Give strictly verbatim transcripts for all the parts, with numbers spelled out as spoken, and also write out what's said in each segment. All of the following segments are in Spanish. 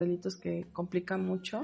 delitos que complican mucho,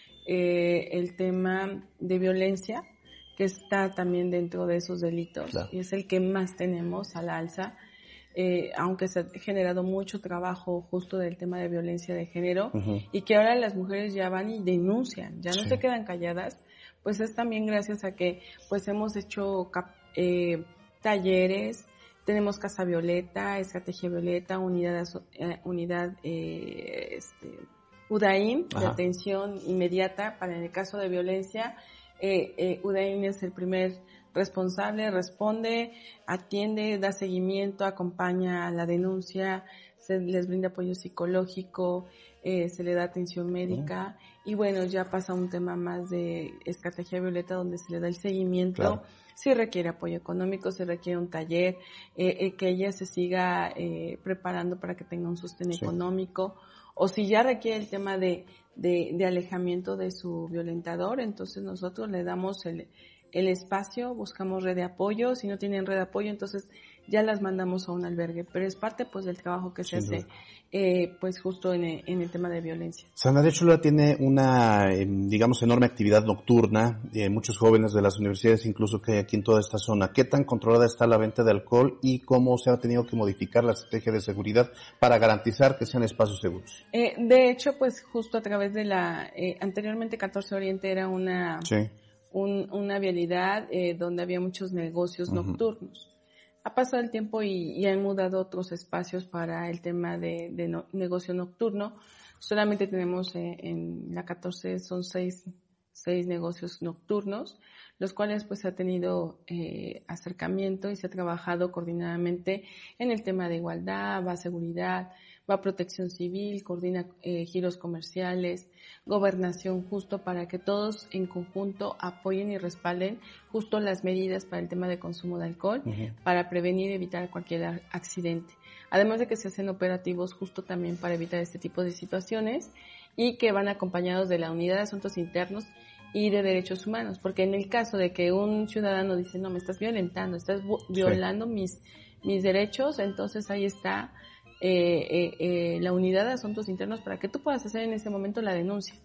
eh, el tema de violencia, que está también dentro de esos delitos, claro. Y es el que más tenemos a la alza, eh, aunque se ha generado mucho trabajo justo del tema de violencia de género, uh-huh. Y que ahora las mujeres ya van y denuncian, ya no sí. se quedan calladas, pues es también gracias a que pues hemos hecho cap- eh, talleres, tenemos Casa Violeta, Estrategia Violeta, unidad, eh, unidad eh, este, U D A I M, de atención inmediata para en el caso de violencia. Eh, eh, U D A I M es el primer responsable, responde, atiende, da seguimiento, acompaña a la denuncia, se les brinda apoyo psicológico, eh, se le da atención médica, uh-huh. Y bueno, ya pasa un tema más de Estrategia Violeta donde se le da el seguimiento, claro. Si requiere apoyo económico, si requiere un taller, eh, eh, que ella se siga eh, preparando para que tenga un sostén sí. económico, o si ya requiere el tema de, de, de alejamiento de su violentador, entonces nosotros le damos el, el espacio, buscamos red de apoyo, si no tienen red de apoyo, entonces ya las mandamos a un albergue, pero es parte pues del trabajo que se Sin hace, eh, pues justo en el, en el tema de violencia. San Andrés Cholula tiene una, eh, digamos, enorme actividad nocturna, eh, muchos jóvenes de las universidades, incluso que hay aquí en toda esta zona. ¿Qué tan controlada está la venta de alcohol y cómo se ha tenido que modificar la estrategia de seguridad para garantizar que sean espacios seguros? Eh, de hecho, pues justo a través de la, eh, anteriormente catorce Oriente era una, sí. un, una vialidad eh, donde había muchos negocios uh-huh. nocturnos. Ha pasado el tiempo y, y han mudado otros espacios para el tema de, de no, negocio nocturno. Solamente tenemos eh, en la catorce son seis, seis negocios nocturnos, los cuales pues se ha tenido eh, acercamiento y se ha trabajado coordinadamente en el tema de igualdad, va seguridad, va protección civil, coordina eh, giros comerciales, gobernación, justo para que todos en conjunto apoyen y respalden justo las medidas para el tema de consumo de alcohol, uh-huh. para prevenir y evitar cualquier accidente. Además de que se hacen operativos justo también para evitar este tipo de situaciones y que van acompañados de la Unidad de Asuntos Internos y de Derechos Humanos, porque en el caso de que un ciudadano dice, no, me estás violentando, estás violando sí. mis, mis derechos, entonces ahí está Eh, eh, eh, la Unidad de Asuntos Internos para que tú puedas hacer en ese momento la denuncia.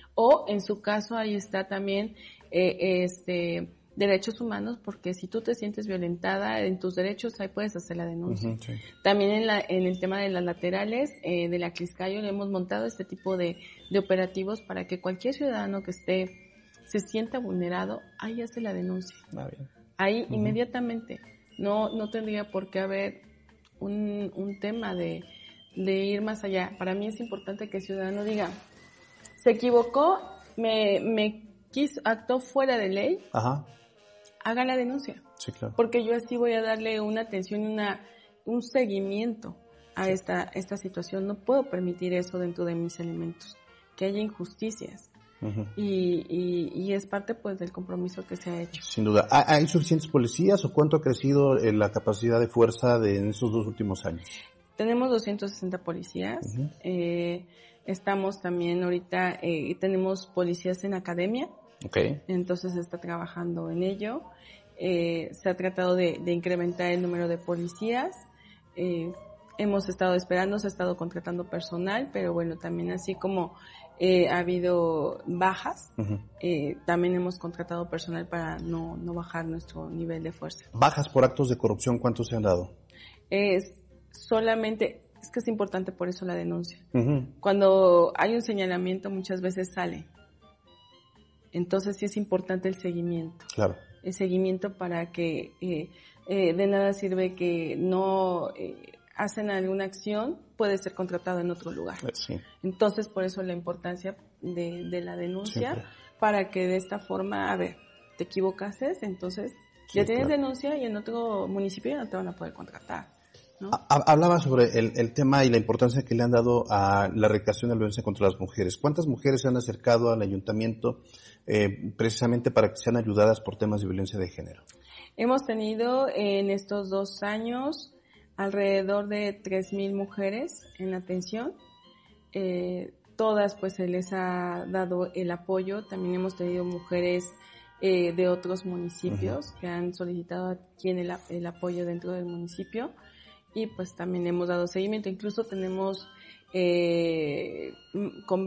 O en su caso ahí está también eh, este derechos humanos, porque si tú te sientes violentada en tus derechos, ahí puedes hacer la denuncia. Uh-huh, sí. También en la en el tema de las laterales eh, de la Cliscayo le hemos montado este tipo de, de operativos para que cualquier ciudadano que esté se sienta vulnerado, ahí hace la denuncia. Ah, bien. Ahí uh-huh. inmediatamente. No no tendría por qué haber Un, un tema de, de ir más allá. Para mí es importante que el ciudadano diga, se equivocó, me, me quiso, actuó fuera de ley, Ajá. haga la denuncia. Sí, claro. Porque yo así voy a darle una atención y una, un seguimiento a sí. esta, esta situación. No puedo permitir eso dentro de mis elementos, que haya injusticias. Uh-huh. Y, y, y es parte pues del compromiso que se ha hecho. Sin duda. ¿Hay suficientes policías o cuánto ha crecido la capacidad de fuerza de en estos dos últimos años? Tenemos doscientos sesenta policías. Uh-huh. Eh, estamos también ahorita, eh, tenemos policías en academia. Okay. Entonces se está trabajando en ello. Eh, se ha tratado de, de incrementar el número de policías. Eh, hemos estado esperando, se ha estado contratando personal, pero bueno, también así como eh, ha habido bajas, uh-huh. eh, también hemos contratado personal para no, no bajar nuestro nivel de fuerza. ¿Bajas por actos de corrupción cuántos se han dado? Es solamente, es que es importante por eso la denuncia. Uh-huh. Cuando hay un señalamiento muchas veces sale. Entonces sí es importante el seguimiento. Claro. El seguimiento para que eh, eh, de nada sirve que no eh, hacen alguna acción, puede ser contratado en otro lugar. Sí. Entonces por eso la importancia de, de la denuncia, siempre. Para que de esta forma, a ver, te equivocaste, entonces sí, ya tienes claro. denuncia y en otro municipio ya no te van a poder contratar, ¿no? Hablaba sobre el, el tema y la importancia que le han dado a la erradicación de la violencia contra las mujeres. ¿Cuántas mujeres se han acercado al ayuntamiento eh, precisamente para que sean ayudadas por temas de violencia de género? Hemos tenido en estos dos años alrededor de tres mil mujeres en atención. Eh, todas pues se les ha dado el apoyo. También hemos tenido mujeres eh, de otros municipios uh-huh. que han solicitado aquí el, el apoyo dentro del municipio. Y pues también hemos dado seguimiento. Incluso tenemos eh, con